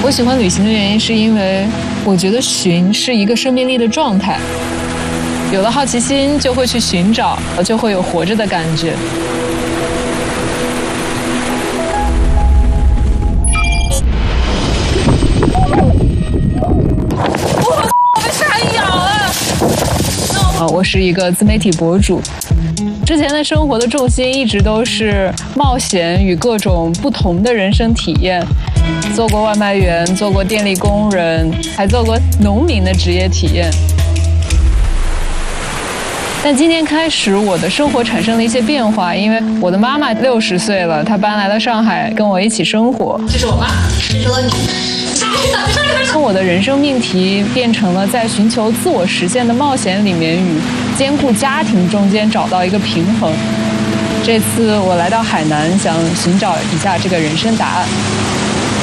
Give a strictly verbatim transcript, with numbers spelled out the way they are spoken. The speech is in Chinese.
我喜欢旅行的原因是因为我觉得寻是一个生命力的状态，有了好奇心就会去寻找，就会有活着的感觉。我被鲨鱼咬了！我是一个自媒体博主。之前的生活的重心一直都是冒险与各种不同的人生体验，做过外卖员，做过电力工人，还做过农民的职业体验。但今天开始，我的生活产生了一些变化，因为我的妈妈六十岁了，她搬来了上海，跟我一起生活。 这是我妈，这是我女。 我的人生命题变成了在寻求自我实现的冒险里面与兼顾家庭中间找到一个平衡。这次我来到海南，想寻找一下这个人生答案。